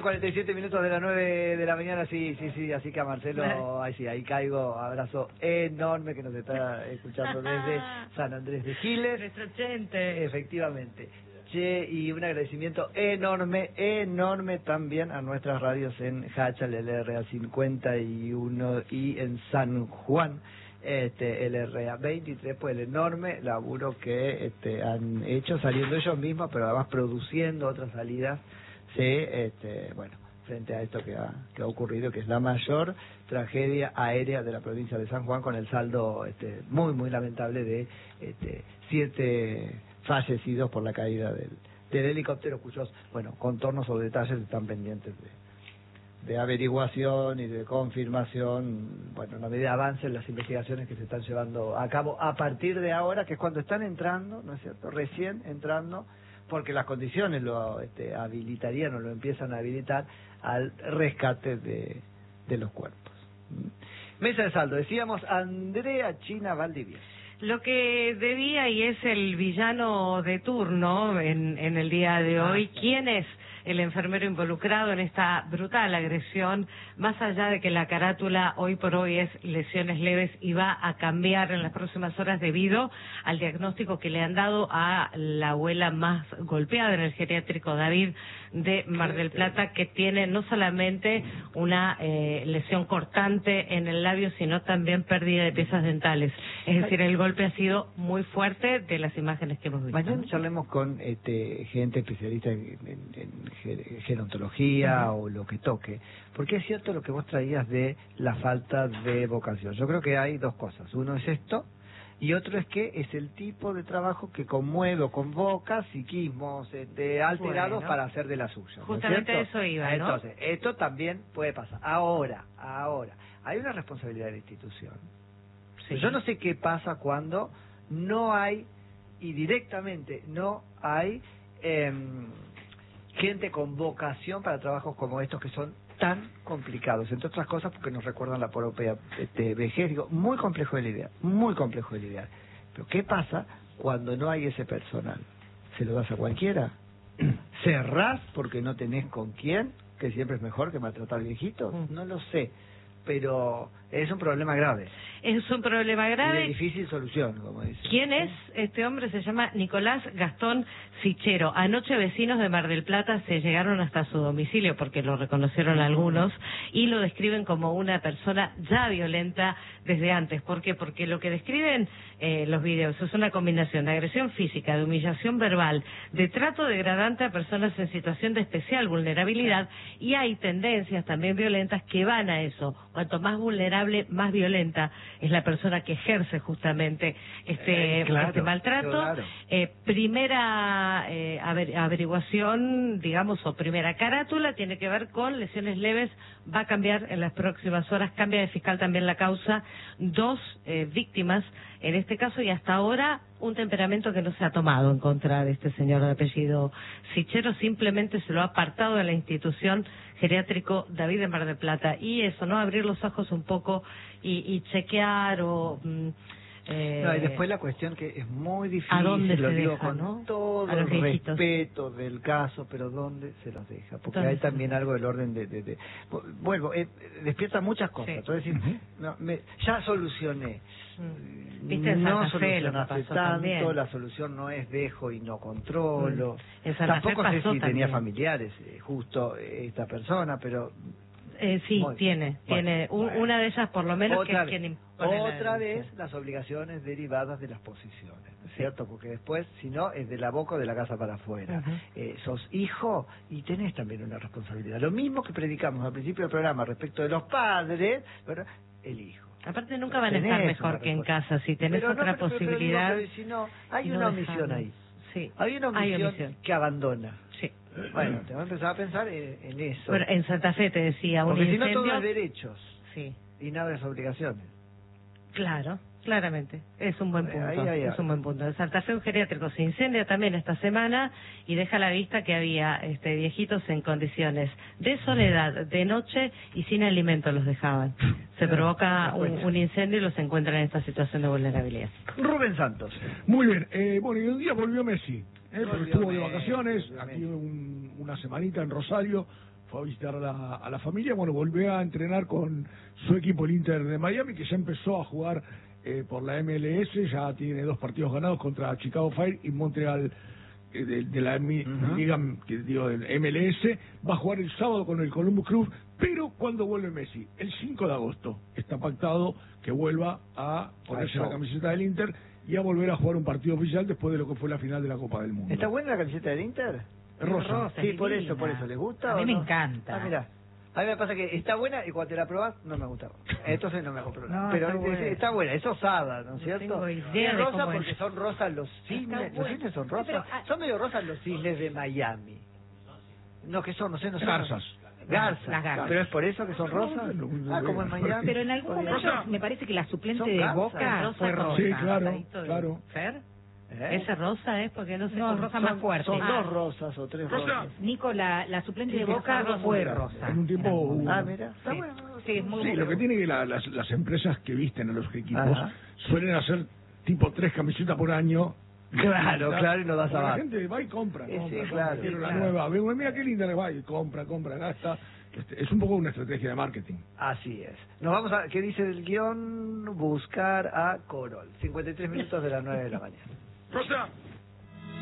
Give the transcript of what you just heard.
47 de las 9 de la mañana, sí, así que a Marcelo, ahí caigo, abrazo enorme que nos está escuchando desde San Andrés de Giles. Nuestro oyente. Efectivamente. Che, y un agradecimiento enorme también a nuestras radios en Hachal, el LRA 51 y en San Juan, el LRA 23, pues el enorme laburo que han hecho saliendo ellos mismos, pero además produciendo otras salidas, bueno, frente a esto que ha ocurrido, que es la mayor tragedia aérea de la provincia de San Juan, con el saldo muy lamentable de 7 fallecidos por la caída del helicóptero, cuyos, bueno, contornos o detalles están pendientes de averiguación y de confirmación, bueno, en la medida de avance en las investigaciones que se están llevando a cabo a partir de ahora, que es cuando están entrando, ¿no es cierto?, recién entrando, porque las condiciones lo habilitarían o lo empiezan a habilitar al rescate de los cuerpos. Mesa de saldo, decíamos Andrea China Valdivia. Lo que debía y es el villano de turno en el día de hoy, ¿quién es el enfermero involucrado en esta brutal agresión? Más allá de que la carátula hoy por hoy es lesiones leves y va a cambiar en las próximas horas debido al diagnóstico que le han dado a la abuela más golpeada en el geriátrico David de Mar del Plata, que tiene no solamente una lesión cortante en el labio, sino también pérdida de piezas dentales. Es decir, el golpe ha sido muy fuerte de las imágenes que hemos visto. Mañana charlemos con gente especialista en gerontología o lo que toque, porque es cierto lo que vos traías de la falta de vocación. Yo creo que hay dos cosas. Uno es esto, y otro es que es el tipo de trabajo que conmueve o convoca psiquismos alterados para hacer de la suya. Justamente ¿no eso iba, ¿no? Entonces, esto también puede pasar. Ahora, hay una responsabilidad de la institución. Sí. Yo no sé qué pasa cuando no hay, y directamente no hay, gente con vocación para trabajos como estos que son tan complicados, entre otras cosas porque nos recuerdan la propia vejez. Digo, muy complejo de lidiar. Pero ¿qué pasa cuando no hay ese personal? ¿Se lo das a cualquiera? ¿Cerrás porque no tenés con quién? Que siempre es mejor que maltratar viejitos. No lo sé, pero es un problema grave. Es un problema grave. Y de difícil solución, como dice. ¿Quién es este hombre? Se llama Nicolás Gastón Sichero. Anoche vecinos de Mar del Plata se llegaron hasta su domicilio porque lo reconocieron algunos y lo describen como una persona ya violenta desde antes. ¿Por qué? Porque lo que describen los videos es una combinación de agresión física, de humillación verbal, de trato degradante a personas en situación de especial vulnerabilidad, y hay tendencias también violentas que van a eso. Cuanto más vulnerable, más violenta es la persona que ejerce justamente este maltrato. Claro. Primera averiguación, digamos, o primera carátula, tiene que ver con lesiones leves. Va a cambiar en las próximas horas, cambia de fiscal también la causa, 2 víctimas en este caso, y hasta ahora un temperamento que no se ha tomado en contra de este señor de apellido Sichero, simplemente se lo ha apartado de la institución geriátrico David de Mar del Plata. Y eso, ¿no? Abrir los ojos un poco y chequear o... no, y después la cuestión que es muy difícil, ¿a dónde lo se digo deja, con no? todo el respeto del caso, pero ¿dónde se los deja? Porque hay también algo del orden de vuelvo, despierta muchas cosas. Sí. Entonces, ya solucioné. ¿Viste? No solucionaste tanto, también. La solución no es dejo y no controlo. Tampoco sé si tenía familiares, justo esta persona, pero... sí, tiene una de ellas por lo menos, otra que es quien otra vez las obligaciones derivadas de las posiciones, ¿no es cierto? Porque después, si no, es de la boca o de la casa para afuera. Sos hijo y tenés también una responsabilidad. Lo mismo que predicamos al principio del programa respecto de los padres, ¿verdad? El hijo. Aparte nunca van a estar mejor que en casa, si tenés otra posibilidad. Pero si no, hay una omisión ahí. Sí. Hay una omisión que abandona. Sí. Bueno, te vas a empezar a pensar en eso. Bueno, en Santa Fe te decía, un porque incendio... si no, todo es derechos. Sí. Y nada es obligaciones. Claro, claramente. Es un buen punto. Es un buen punto. En Santa Fe un geriátrico se incendia también esta semana y deja a la vista que había viejitos en condiciones de soledad, de noche y sin alimento los dejaban. Se provoca un incendio y los encuentran en esta situación de vulnerabilidad. Rubén Santos. Muy bien. Bueno, y un día volvió Messi. Porque estuvo de vacaciones, aquí una semanita en Rosario, fue a visitar a la familia. Bueno, volvió a entrenar con su equipo, el Inter de Miami, que ya empezó a jugar por la MLS, ya tiene 2 partidos ganados contra Chicago Fire y Montreal de la Liga, del MLS. Va a jugar el sábado con el Columbus Crew, pero ¿cuándo vuelve Messi? El 5 de agosto está pactado que vuelva a ponerse la camiseta del Inter y a volver a jugar un partido oficial después de lo que fue la final de la Copa del Mundo. ¿Está buena la camiseta del Inter? Es rosa. Sí, por eso. ¿Les gusta? A mí o me no? encanta. Ah, mira. A mí me pasa que está buena y cuando te la probás no me gusta. Entonces no me compro nada. No, Pero está buena. es osada, ¿no es cierto? tengo idea Es de rosa cómo porque es. son rosas los cisnes. Está Los buena. cisnes son Sí, rosas. pero, Son medio rosas los cisnes de Miami. No, que son, no sé. Garzas. Garzas. Las garzas. Pero es por eso que son rosas. Ah, como en Miami. Pero en algún Podría momento ser. me parece que la suplente Son de garzas. Boca Rosa fue con rosa. Sí, claro, pasadito de- claro. ¿Fer? ¿Eh? ¿Esa rosa es? Porque no sé. No, con rosa más fuerte. Son Ah. 2 rosas o 3 Rosa. rosas. Nico, la suplente Sí, de que Boca esa rosa fue era. rosa. En un tiempo hubo- Ah, mira. Está Sí. bueno. Sí, es muy Sí, bueno. lo que tiene que las empresas que visten a los equipos Ajá. suelen hacer tipo 3 camisetas por año. Claro, claro, y no das La abajo. gente va y compra, Sí, compra, sí, compra, claro, quiero la claro. nueva, ve, mira qué linda, va y compra, gasta. Es un poco una estrategia de marketing. Así es. Nos vamos a, ¿qué dice el guión? Buscar a Corol. 53 minutos de las 9 de la mañana. Rosa.